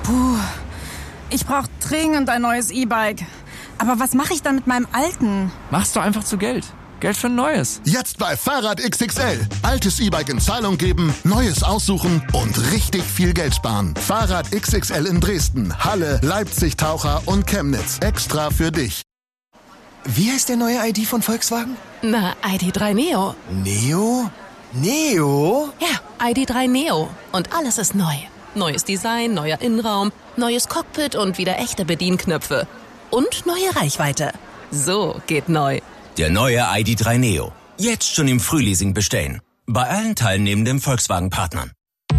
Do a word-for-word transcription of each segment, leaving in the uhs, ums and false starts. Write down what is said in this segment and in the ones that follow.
Puh, ich brauche dringend ein neues E-Bike. Aber was mache ich dann mit meinem alten? Mach's doch einfach zu Geld. Geld für ein neues. Jetzt bei Fahrrad X X L. Altes E-Bike in Zahlung geben, neues aussuchen und richtig viel Geld sparen. Fahrrad X X L in Dresden, Halle, Leipzig, Taucher und Chemnitz. Extra für dich. Wie heißt der neue I D von Volkswagen? Na, I D drei Neo. Neo? Neo? Ja, I D drei Neo. Und alles ist neu. Neues Design, neuer Innenraum, neues Cockpit und wieder echte Bedienknöpfe. Und neue Reichweite. So geht neu. Der neue I D drei Neo. Jetzt schon im Frühleasing bestellen. Bei allen teilnehmenden Volkswagen-Partnern.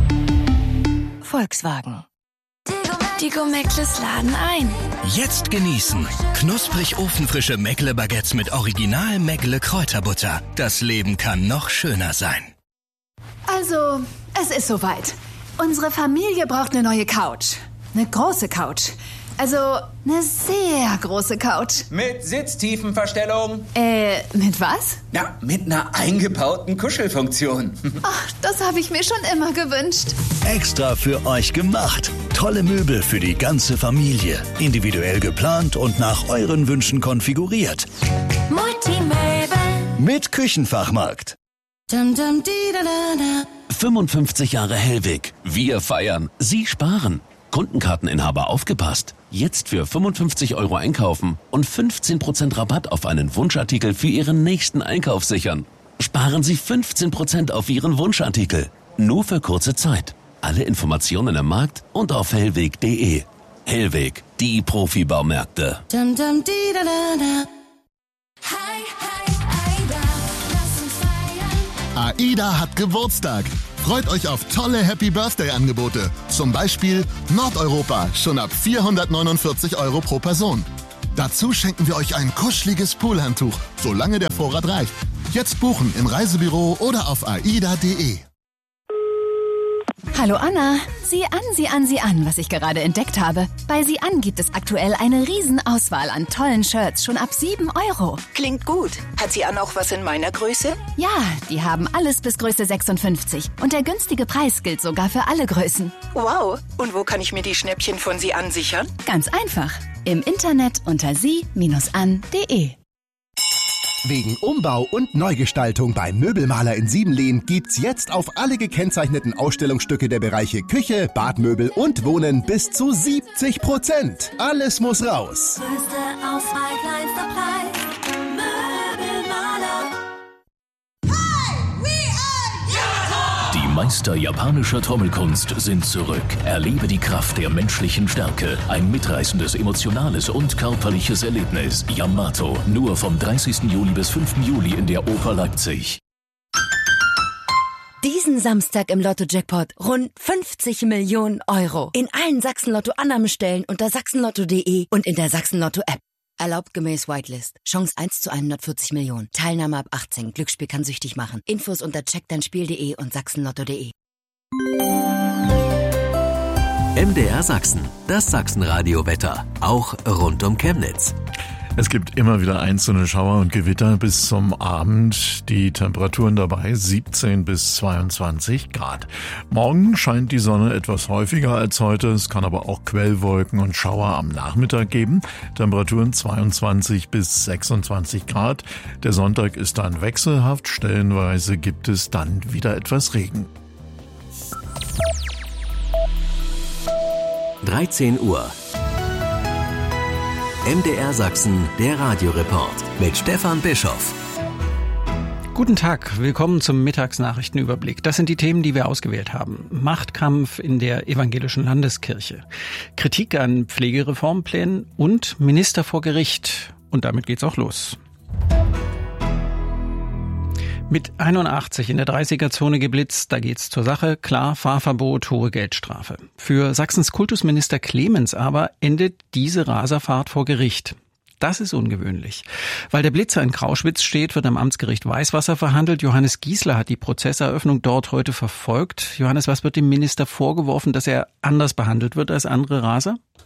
Volkswagen. Die Go-Meckles laden ein. Jetzt genießen. Knusprig ofenfrische Meckle-Baguettes mit Original Meckle-Kräuterbutter. Das Leben kann noch schöner sein. Also, es ist soweit. Unsere Familie braucht eine neue Couch. Eine große Couch. Also, eine sehr große Couch. Mit Sitztiefenverstellung. Äh, mit was? Ja, mit einer eingebauten Kuschelfunktion. Ach, das habe ich mir schon immer gewünscht. Extra für euch gemacht. Tolle Möbel für die ganze Familie. Individuell geplant und nach euren Wünschen konfiguriert. Multimöbel. Mit Küchenfachmarkt. Dum, dum, di, da, da, da. fünfundfünfzig Jahre Hellweg. Wir feiern. Sie sparen. Kundenkarteninhaber aufgepasst. Jetzt für fünfundfünfzig Euro einkaufen und fünfzehn Prozent Rabatt auf einen Wunschartikel für Ihren nächsten Einkauf sichern. Sparen Sie fünfzehn Prozent auf Ihren Wunschartikel. Nur für kurze Zeit. Alle Informationen im Markt und auf hellweg punkt de. Hellweg, die Profibaumärkte. Dum, dum, di, da, da, da. Hi, hi, Aida, lass uns feiern. AIDA hat Geburtstag. Freut euch auf tolle Happy-Birthday-Angebote. Zum Beispiel Nordeuropa, schon ab vierhundertneunundvierzig Euro pro Person. Dazu schenken wir euch ein kuscheliges Poolhandtuch, solange der Vorrat reicht. Jetzt buchen im Reisebüro oder auf aida punkt de. Hallo Anna, sieh an, sieh an, sieh an, was ich gerade entdeckt habe. Bei Sieh an gibt es aktuell eine Riesenauswahl an tollen Shirts, schon ab sieben Euro. Klingt gut. Hat Sie an auch was in meiner Größe? Ja, die haben alles bis Größe sechsundfünfzig. Und der günstige Preis gilt sogar für alle Größen. Wow. Und wo kann ich mir die Schnäppchen von Sie an sichern? Ganz einfach. Im Internet unter sie an punkt de. Wegen Umbau und Neugestaltung beim Möbelmaler in Siebenlehn gibt's jetzt auf alle gekennzeichneten Ausstellungsstücke der Bereiche Küche, Badmöbel und Wohnen bis zu siebzig Prozent. Alles muss raus. Größte Auswahl, kleinster Preis. Möbelmaler. Die Meister japanischer Trommelkunst sind zurück. Erlebe die Kraft der menschlichen Stärke. Ein mitreißendes, emotionales und körperliches Erlebnis. Yamato, nur vom dreißigsten Juli bis fünften Juli in der Oper Leipzig. Diesen Samstag im Lotto-Jackpot rund fünfzig Millionen Euro. In allen Sachsen-Lotto-Annahmestellen unter sachsenlotto punkt de und in der Sachsen-Lotto-App. Erlaubt gemäß Whitelist. Chance eins zu hundertvierzig Millionen. Teilnahme ab achtzehn. Glücksspiel kann süchtig machen. Infos unter check dein spiel punkt de und sachsenlotto punkt de. M D R Sachsen. Das Sachsenradio-Wetter. Auch rund um Chemnitz. Es gibt immer wieder einzelne Schauer und Gewitter bis zum Abend. Die Temperaturen dabei siebzehn bis zweiundzwanzig Grad. Morgen scheint die Sonne etwas häufiger als heute. Es kann aber auch Quellwolken und Schauer am Nachmittag geben. Temperaturen zweiundzwanzig bis sechsundzwanzig Grad. Der Sonntag ist dann wechselhaft. Stellenweise gibt es dann wieder etwas Regen. dreizehn Uhr. M D R Sachsen, der Radioreport mit Stefan Bischoff. Guten Tag, willkommen zum Mittagsnachrichtenüberblick. Das sind die Themen, die wir ausgewählt haben. Machtkampf in der evangelischen Landeskirche, Kritik an Pflegereformplänen und Minister vor Gericht. Und damit geht's auch los. Mit einundachtzig in der dreißiger-Zone geblitzt, da geht's zur Sache. Klar, Fahrverbot, hohe Geldstrafe. Für Sachsens Kultusminister Clemens aber endet diese Raserfahrt vor Gericht. Das ist ungewöhnlich. Weil der Blitzer in Krauschwitz steht, wird am Amtsgericht Weißwasser verhandelt. Johannes Giesler hat die Prozesseröffnung dort heute verfolgt. Johannes, was wird dem Minister vorgeworfen, dass er anders behandelt wird als andere Raser?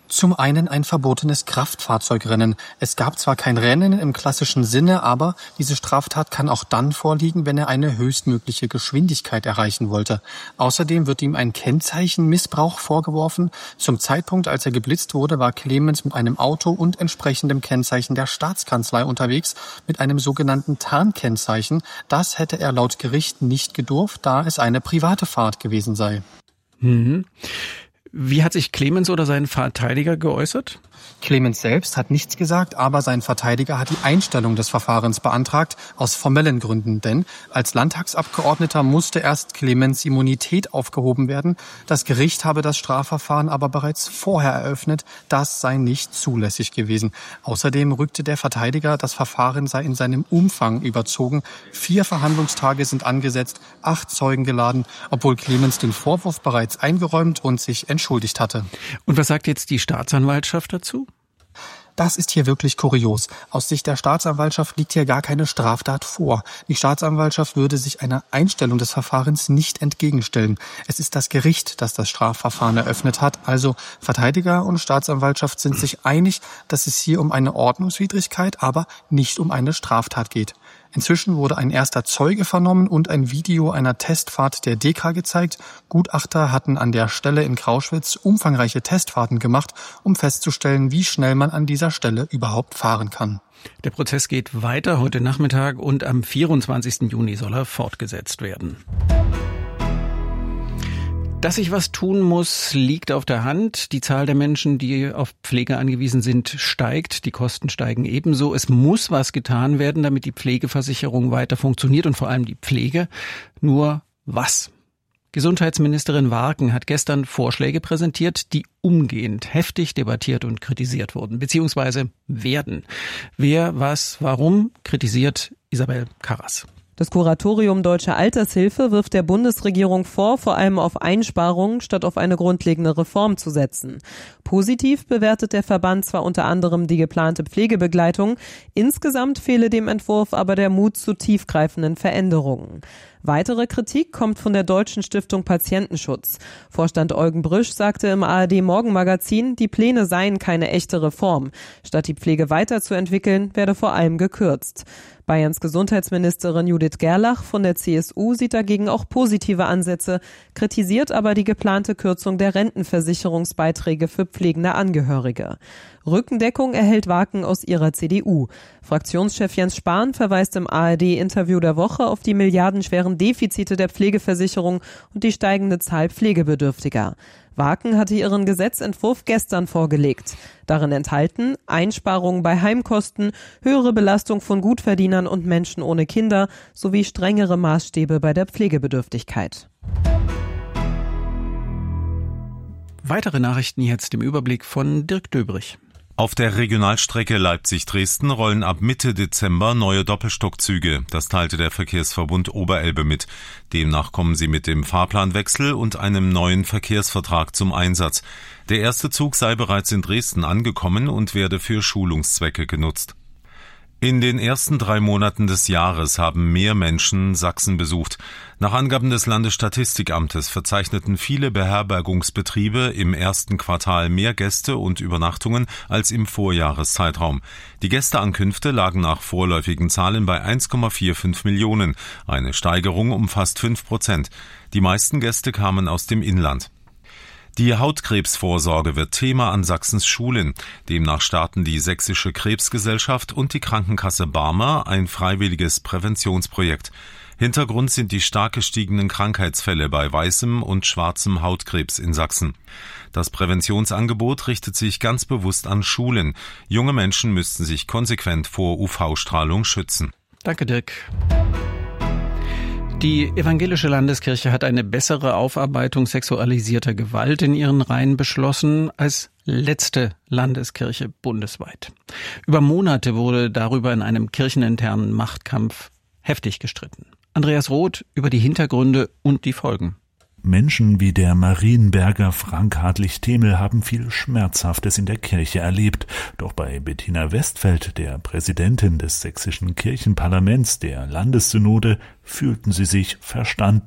Zum einen ein verbotenes Kraftfahrzeugrennen. Es gab zwar kein Rennen im klassischen Sinne, aber diese Straftat kann auch dann vorliegen, wenn er eine höchstmögliche Geschwindigkeit erreichen wollte. Außerdem wird ihm ein Kennzeichenmissbrauch vorgeworfen. Zum Zeitpunkt, als er geblitzt wurde, war Clemens mit einem Auto und entsprechendem Kennzeichen der Staatskanzlei unterwegs, mit einem sogenannten Tarnkennzeichen. Das hätte er laut Gericht nicht gedurft, da es eine private Fahrt gewesen sei. Mhm. Wie hat sich Clemens oder sein Verteidiger geäußert? Clemens selbst hat nichts gesagt, aber sein Verteidiger hat die Einstellung des Verfahrens beantragt, aus formellen Gründen. Denn als Landtagsabgeordneter musste erst Clemens' Immunität aufgehoben werden. Das Gericht habe das Strafverfahren aber bereits vorher eröffnet. Das sei nicht zulässig gewesen. Außerdem rückte der Verteidiger, das Verfahren sei in seinem Umfang überzogen. Vier Verhandlungstage sind angesetzt, acht Zeugen geladen, obwohl Clemens den Vorwurf bereits eingeräumt und sich entschuldigt hatte. Und was sagt jetzt die Staatsanwaltschaft dazu? Das ist hier wirklich kurios. Aus Sicht der Staatsanwaltschaft liegt hier gar keine Straftat vor. Die Staatsanwaltschaft würde sich einer Einstellung des Verfahrens nicht entgegenstellen. Es ist das Gericht, das das Strafverfahren eröffnet hat. Also Verteidiger und Staatsanwaltschaft sind sich einig, dass es hier um eine Ordnungswidrigkeit, aber nicht um eine Straftat geht. Inzwischen wurde ein erster Zeuge vernommen und ein Video einer Testfahrt der D E K A gezeigt. Gutachter hatten an der Stelle in Krauschwitz umfangreiche Testfahrten gemacht, um festzustellen, wie schnell man an dieser Stelle überhaupt fahren kann. Der Prozess geht weiter heute Nachmittag und am vierundzwanzigsten Juni soll er fortgesetzt werden. Dass sich was tun muss, liegt auf der Hand. Die Zahl der Menschen, die auf Pflege angewiesen sind, steigt. Die Kosten steigen ebenso. Es muss was getan werden, damit die Pflegeversicherung weiter funktioniert und vor allem die Pflege. Nur was? Gesundheitsministerin Warken hat gestern Vorschläge präsentiert, die umgehend heftig debattiert und kritisiert wurden, beziehungsweise werden. Wer, was, warum, kritisiert Isabel Karras. Das Kuratorium Deutsche Altershilfe wirft der Bundesregierung vor, vor allem auf Einsparungen statt auf eine grundlegende Reform zu setzen. Positiv bewertet der Verband zwar unter anderem die geplante Pflegebegleitung, insgesamt fehle dem Entwurf aber der Mut zu tiefgreifenden Veränderungen. Weitere Kritik kommt von der Deutschen Stiftung Patientenschutz. Vorstand Eugen Brüsch sagte im A R D-Morgenmagazin, die Pläne seien keine echte Reform. Statt die Pflege weiterzuentwickeln, werde vor allem gekürzt. Bayerns Gesundheitsministerin Judith Gerlach von der C S U sieht dagegen auch positive Ansätze, kritisiert aber die geplante Kürzung der Rentenversicherungsbeiträge für pflegende Angehörige. Rückendeckung erhält Warken aus ihrer C D U. Fraktionschef Jens Spahn verweist im A R D-Interview der Woche auf die milliardenschweren Defizite der Pflegeversicherung und die steigende Zahl Pflegebedürftiger. Warken hatte ihren Gesetzentwurf gestern vorgelegt. Darin enthalten Einsparungen bei Heimkosten, höhere Belastung von Gutverdienern und Menschen ohne Kinder sowie strengere Maßstäbe bei der Pflegebedürftigkeit. Weitere Nachrichten jetzt im Überblick von Dirk Döbrich. Auf der Regionalstrecke Leipzig-Dresden rollen ab Mitte Dezember neue Doppelstockzüge. Das teilte der Verkehrsverbund Oberelbe mit. Demnach kommen sie mit dem Fahrplanwechsel und einem neuen Verkehrsvertrag zum Einsatz. Der erste Zug sei bereits in Dresden angekommen und werde für Schulungszwecke genutzt. In den ersten drei Monaten des Jahres haben mehr Menschen Sachsen besucht. Nach Angaben des Landesstatistikamtes verzeichneten viele Beherbergungsbetriebe im ersten Quartal mehr Gäste und Übernachtungen als im Vorjahreszeitraum. Die Gästeankünfte lagen nach vorläufigen Zahlen bei eins Komma fünfundvierzig Millionen, eine Steigerung um fast fünf Prozent. Die meisten Gäste kamen aus dem Inland. Die Hautkrebsvorsorge wird Thema an Sachsens Schulen. Demnach starten die Sächsische Krebsgesellschaft und die Krankenkasse Barmer ein freiwilliges Präventionsprojekt. Hintergrund sind die stark gestiegenen Krankheitsfälle bei weißem und schwarzem Hautkrebs in Sachsen. Das Präventionsangebot richtet sich ganz bewusst an Schulen. Junge Menschen müssten sich konsequent vor U V-Strahlung schützen. Danke, Dirk. Die evangelische Landeskirche hat eine bessere Aufarbeitung sexualisierter Gewalt in ihren Reihen beschlossen als letzte Landeskirche bundesweit. Über Monate wurde darüber in einem kircheninternen Machtkampf heftig gestritten. Andreas Roth über die Hintergründe und die Folgen. Menschen wie der Marienberger Frank Hartlich-Temel haben viel Schmerzhaftes in der Kirche erlebt. Doch bei Bettina Westfeld, der Präsidentin des sächsischen Kirchenparlaments, der Landessynode, fühlten sie sich verstanden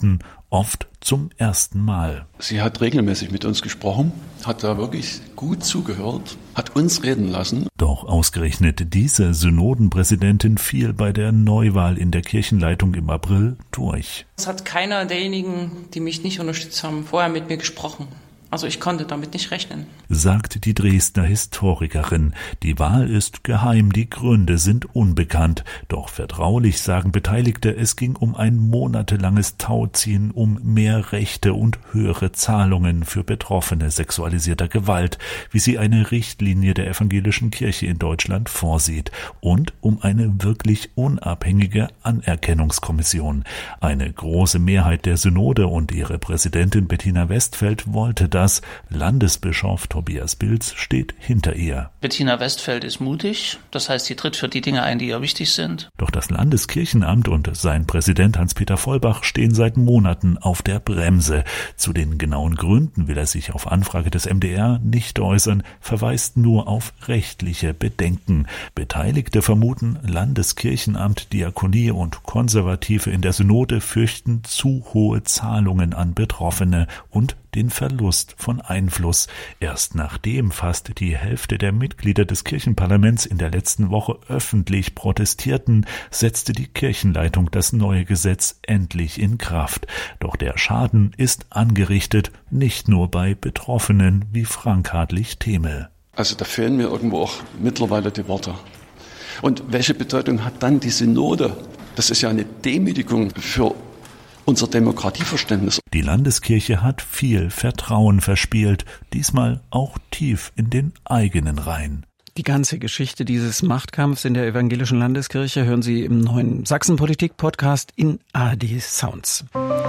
oft zum ersten Mal. Sie hat regelmäßig mit uns gesprochen, hat da wirklich gut zugehört, hat uns reden lassen. Doch ausgerechnet diese Synodenpräsidentin fiel bei der Neuwahl in der Kirchenleitung im April durch. Es hat keiner derjenigen, die mich nicht unterstützt haben, vorher mit mir gesprochen. Also ich konnte damit nicht rechnen. Sagt die Dresdner Historikerin. Die Wahl ist geheim, die Gründe sind unbekannt. Doch vertraulich sagen Beteiligte, es ging um ein monatelanges Tauziehen, um mehr Rechte und höhere Zahlungen für Betroffene sexualisierter Gewalt, wie sie eine Richtlinie der evangelischen Kirche in Deutschland vorsieht, und um eine wirklich unabhängige Anerkennungskommission. Eine große Mehrheit der Synode und ihre Präsidentin Bettina Westfeld wollte das. Das Landesbischof Tobias Bilz steht hinter ihr. Bettina Westfeld ist mutig, das heißt, sie tritt für die Dinge ein, die ihr wichtig sind. Doch das Landeskirchenamt und sein Präsident Hans-Peter Vollbach stehen seit Monaten auf der Bremse. Zu den genauen Gründen will er sich auf Anfrage des M D R nicht äußern, verweist nur auf rechtliche Bedenken. Beteiligte vermuten, Landeskirchenamt, Diakonie und Konservative in der Synode fürchten zu hohe Zahlungen an Betroffene und den Verlust von Einfluss. Erst nachdem fast die Hälfte der Mitglieder des Kirchenparlaments in der letzten Woche öffentlich protestierten, setzte die Kirchenleitung das neue Gesetz endlich in Kraft. Doch der Schaden ist angerichtet, nicht nur bei Betroffenen wie Frank Hartlich-Themel. Also da fehlen mir irgendwo auch mittlerweile die Worte. Und welche Bedeutung hat dann die Synode? Das ist ja eine Demütigung für unser Demokratieverständnis. Die Landeskirche hat viel Vertrauen verspielt, diesmal auch tief in den eigenen Reihen. Die ganze Geschichte dieses Machtkampfs in der evangelischen Landeskirche hören Sie im neuen Sachsenpolitik-Podcast in A R D Sounds.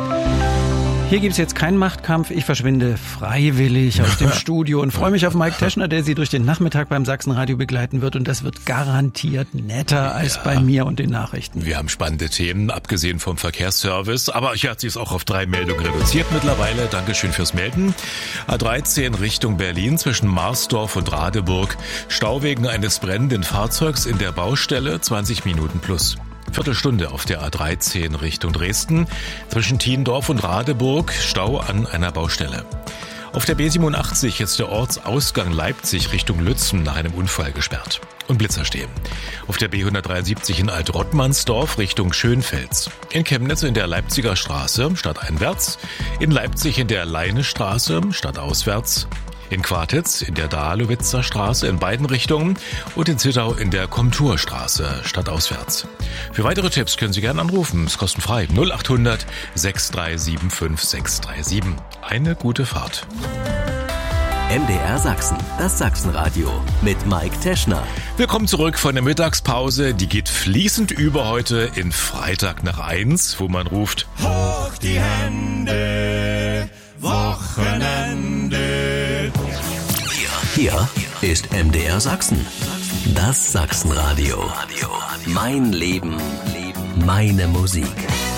Hier gibt's jetzt keinen Machtkampf. Ich verschwinde freiwillig aus dem Studio und freue mich auf Mike Teschner, der Sie durch den Nachmittag beim Sachsenradio begleiten wird. Und das wird garantiert netter als ja. bei mir und den Nachrichten. Wir haben spannende Themen, abgesehen vom Verkehrsservice. Aber hier hat sich es auch auf drei Meldungen reduziert mittlerweile. Dankeschön fürs Melden. A dreizehn Richtung Berlin zwischen Marsdorf und Radeburg. Stau wegen eines brennenden Fahrzeugs in der Baustelle, zwanzig Minuten plus. Viertelstunde auf der A dreizehn Richtung Dresden, zwischen Thiendorf und Radeburg, Stau an einer Baustelle. Auf der B siebenundachtzig ist der Ortsausgang Leipzig Richtung Lützen nach einem Unfall gesperrt. Und Blitzer stehen. Auf der B hundertdreiundsiebzig in Alt-Rottmannsdorf Richtung Schönfels. In Chemnitz in der Leipziger Straße stadteinwärts. In Leipzig in der Leinestraße stadtauswärts. In Quartitz in der Dahlowitzer Straße in beiden Richtungen und in Zittau in der Komturstraße stadtauswärts. Für weitere Tipps können Sie gerne anrufen, ist kostenfrei null acht hundert sechs drei sieben fünf sechs drei sieben. Eine gute Fahrt. M D R Sachsen, das Sachsenradio mit Mike Teschner. Willkommen zurück von der Mittagspause. Die geht fließend über heute in Freitag nach eins, wo man ruft: Hoch die Hände, Wochenende. Hier ist M D R Sachsen, das Sachsenradio. Mein Leben, meine Musik.